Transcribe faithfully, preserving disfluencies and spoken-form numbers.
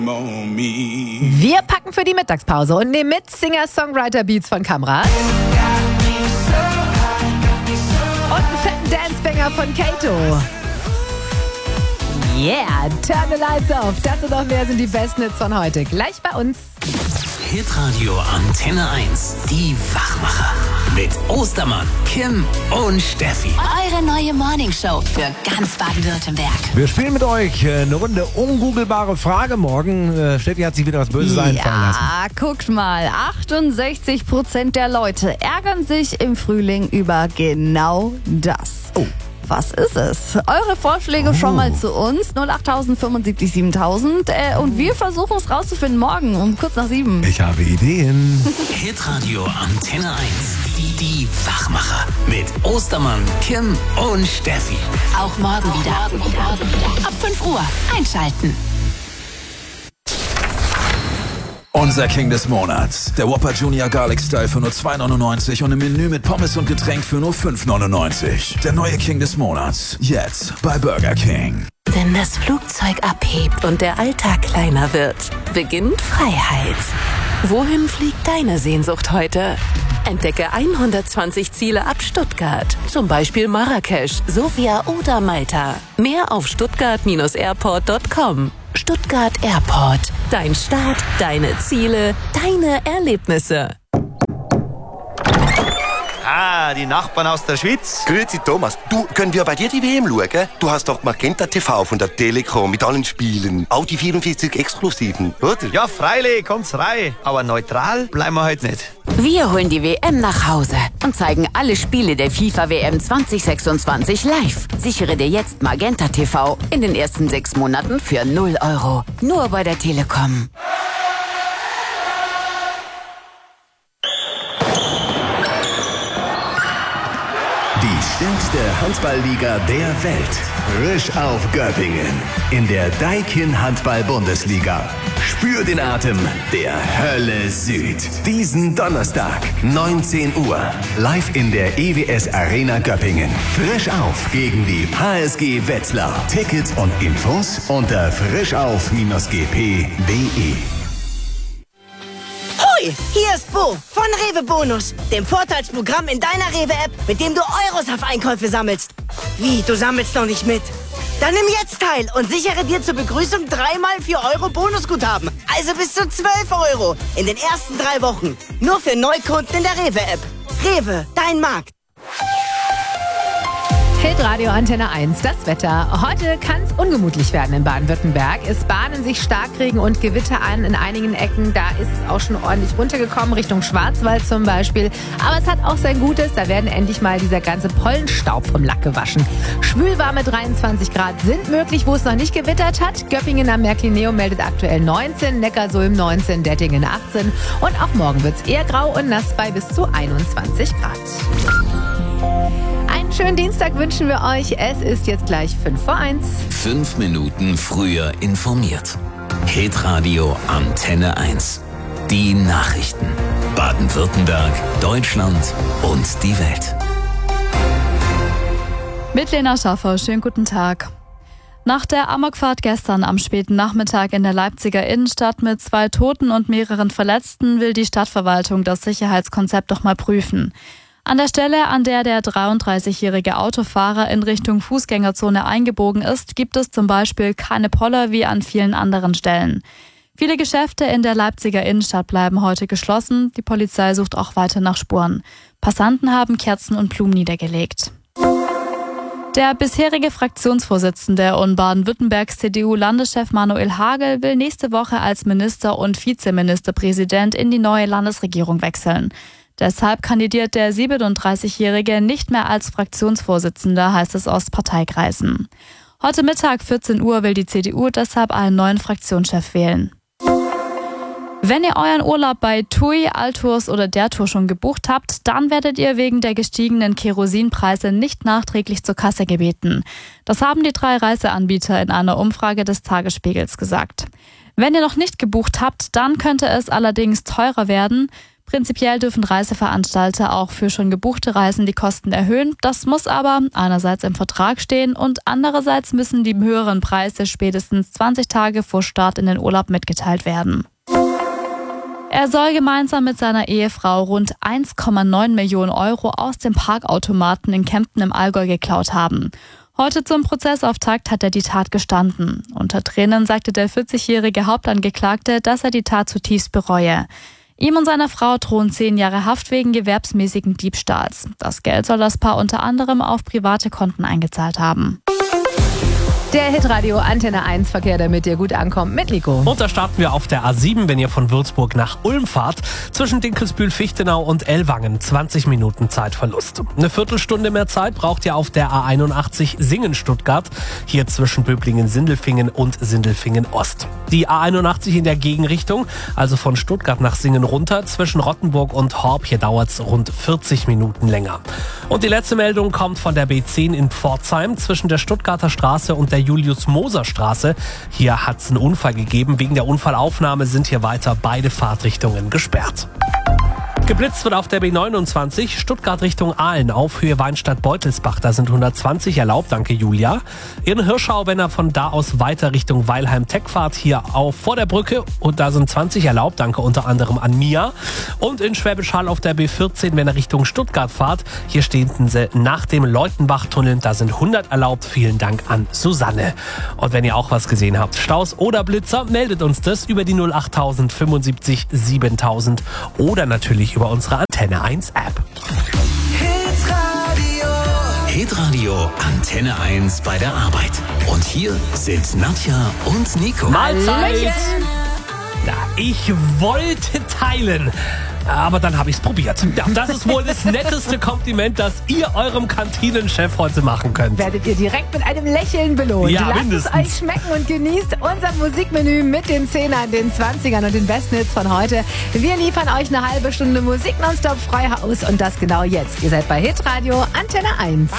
Wir packen für die Mittagspause und nehmen mit Singer-Songwriter-Beats von Kamrat. Und einen fetten Dancebanger von Kato. Yeah, turn the lights off. Das und noch mehr sind die besten Hits von heute. Gleich bei uns. Hitradio Antenne eins. Die Wachmacher. Mit Ostermann, Kim und Steffi. Eure neue Morningshow für ganz Baden-Württemberg. Wir spielen mit euch äh, eine Runde ungoogelbare Frage morgen. Äh, Steffi hat sich wieder was Böses einfallen lassen. Ja, guckt mal. achtundsechzig Prozent der Leute ärgern sich im Frühling über genau das. Oh. Was ist es? Eure Vorschläge Oh. schon mal zu uns. null acht fünfundsiebzig siebentausend. Äh, und wir versuchen es rauszufinden morgen um kurz nach sieben. Ich habe Ideen. Hitradio Antenne eins. Die, die Wachmacher. Mit Ostermann, Kim und Steffi. Auch morgen wieder. Ab fünf Uhr einschalten. Unser King des Monats. Der Whopper Junior Garlic Style für nur zwei neunundneunzig und ein Menü mit Pommes und Getränk für nur fünf neunundneunzig. Der neue King des Monats. Jetzt bei Burger King. Wenn das Flugzeug abhebt und der Alltag kleiner wird, beginnt Freiheit. Wohin fliegt deine Sehnsucht heute? Entdecke hundertzwanzig Ziele ab Stuttgart. Zum Beispiel Marrakesch, Sofia oder Malta. Mehr auf stuttgart airport punkt com. Stuttgart Airport. Dein Start, deine Ziele, deine Erlebnisse. Ah, die Nachbarn aus der Schweiz. Grüezi Thomas, du, können wir bei dir die W M schauen? Du hast doch Magenta T V von der Telekom mit allen Spielen. Auch die vierundvierzig Exklusiven, oder? Ja, freilich, kommt's rein. Aber neutral bleiben wir heute nicht. Wir holen die W M nach Hause und zeigen alle Spiele der FIFA W M zwanzig sechsundzwanzig live. Sichere dir jetzt Magenta T V in den ersten sechs Monaten für null Euro. Nur bei der Telekom. Die stärkste Handballliga der Welt. Frisch auf Göppingen. In der Daikin Handball-Bundesliga. Spür den Atem der Hölle Süd. Diesen Donnerstag, neunzehn Uhr. Live in der E W S Arena Göppingen. Frisch auf gegen die H S G Wetzlar. Tickets und Infos unter frischauf G P punkt de. Hoi, hier ist Bo von Rewe Bonus, dem Vorteilsprogramm in deiner Rewe-App, mit dem du Euros auf Einkäufe sammelst. Wie, du sammelst noch nicht mit? Dann nimm jetzt teil und sichere dir zur Begrüßung dreimal vier Euro Bonusguthaben. Also bis zu zwölf Euro in den ersten drei Wochen. Nur für Neukunden in der Rewe-App. Rewe, dein Markt. Hitradio Antenne eins, das Wetter. Heute kann es ungemütlich werden in Baden-Württemberg. Es bahnen sich Starkregen und Gewitter an in einigen Ecken. Da ist es auch schon ordentlich runtergekommen, Richtung Schwarzwald zum Beispiel. Aber es hat auch sein Gutes. Da werden endlich mal dieser ganze Pollenstaub vom Lack gewaschen. Schwülwarme dreiundzwanzig Grad sind möglich, wo es noch nicht gewittert hat. Göppingen am Märklineo meldet aktuell neunzehn, Neckarsulm neunzehn, Dettingen achtzehn. Und auch morgen wird es eher grau und nass bei bis zu einundzwanzig Grad. Einen schönen Dienstag wünschen wir euch. Es ist jetzt gleich fünf vor eins. Fünf Minuten früher informiert. Hitradio Antenne eins. Die Nachrichten. Baden-Württemberg, Deutschland und die Welt. Mit Lena Schaffer, schönen guten Tag. Nach der Amokfahrt gestern am späten Nachmittag in der Leipziger Innenstadt mit zwei Toten und mehreren Verletzten will die Stadtverwaltung das Sicherheitskonzept doch mal prüfen. An der Stelle, an der der dreiunddreißigjährige Autofahrer in Richtung Fußgängerzone eingebogen ist, gibt es zum Beispiel keine Poller wie an vielen anderen Stellen. Viele Geschäfte in der Leipziger Innenstadt bleiben heute geschlossen. Die Polizei sucht auch weiter nach Spuren. Passanten haben Kerzen und Blumen niedergelegt. Der bisherige Fraktionsvorsitzende und Baden-Württembergs C D U-Landeschef Manuel Hagel will nächste Woche als Minister und Vizeministerpräsident in die neue Landesregierung wechseln. Deshalb kandidiert der siebenunddreißigjährige nicht mehr als Fraktionsvorsitzender, heißt es aus Parteikreisen. Heute Mittag vierzehn Uhr will die C D U deshalb einen neuen Fraktionschef wählen. Wenn ihr euren Urlaub bei TUI, Altours oder der Tour schon gebucht habt, dann werdet ihr wegen der gestiegenen Kerosinpreise nicht nachträglich zur Kasse gebeten. Das haben die drei Reiseanbieter in einer Umfrage des Tagesspiegels gesagt. Wenn ihr noch nicht gebucht habt, dann könnte es allerdings teurer werden. Prinzipiell dürfen Reiseveranstalter auch für schon gebuchte Reisen die Kosten erhöhen. Das muss aber einerseits im Vertrag stehen und andererseits müssen die höheren Preise spätestens zwanzig Tage vor Start in den Urlaub mitgeteilt werden. Er soll gemeinsam mit seiner Ehefrau rund eins Komma neun Millionen Euro aus dem Parkautomaten in Kempten im Allgäu geklaut haben. Heute zum Prozessauftakt hat er die Tat gestanden. Unter Tränen sagte der vierzigjährige Hauptangeklagte, dass er die Tat zutiefst bereue. Ihm und seiner Frau drohen zehn Jahre Haft wegen gewerbsmäßigen Diebstahls. Das Geld soll das Paar unter anderem auf private Konten eingezahlt haben. Der Hitradio Antenne eins Verkehr, damit ihr gut ankommt, mit Nico. Und da starten wir auf der A sieben, wenn ihr von Würzburg nach Ulm fahrt. Zwischen Dinkelsbühl-Fichtenau und Ellwangen zwanzig Minuten Zeitverlust. Eine Viertelstunde mehr Zeit braucht ihr auf der A einundachtzig Singen-Stuttgart. Hier zwischen Böblingen-Sindelfingen und Sindelfingen-Ost. Die A einundachtzig in der Gegenrichtung, also von Stuttgart nach Singen runter, zwischen Rottenburg und Horb. Hier dauert es rund vierzig Minuten länger. Und die letzte Meldung kommt von der B zehn in Pforzheim zwischen der Stuttgarter Straße und der Julius-Moser-Straße. Hier hat es einen Unfall gegeben. Wegen der Unfallaufnahme sind hier weiter beide Fahrtrichtungen gesperrt. Geblitzt wird auf der B neunundzwanzig, Stuttgart Richtung Aalen auf Höhe Weinstadt-Beutelsbach. Da sind hundertzwanzig erlaubt, danke Julia. In Hirschau, wenn er von da aus weiter Richtung Weilheim-Tech fahrt, hier auf vor der Brücke. Und da sind zwanzig erlaubt, danke unter anderem an Mia. Und in Schwäbisch Hall auf der B vierzehn, wenn er Richtung Stuttgart fahrt. Hier stehen sie nach dem Leutenbach-Tunnel, da sind hundert erlaubt. Vielen Dank an Susanne. Und wenn ihr auch was gesehen habt, Staus oder Blitzer, meldet uns das über die null acht null null fünfundsiebzig siebentausend oder natürlich über unsere Antenne eins App. Hitradio Antenne eins bei der Arbeit. Und hier sind Nadja und Nico. Mahlzeit! Ja, ich wollte teilen, aber dann habe ich es probiert. Ja, das ist wohl das netteste Kompliment, das ihr eurem Kantinenchef heute machen könnt. Werdet ihr direkt mit einem Lächeln belohnt. Ja, Lasst mindestens. es euch schmecken und genießt unser Musikmenü mit den Zehnern, den Zwanzigern und den besten Hits von heute. Wir liefern euch eine halbe Stunde Musik nonstop frei Haus und das genau jetzt. Ihr seid bei Hitradio Antenne eins.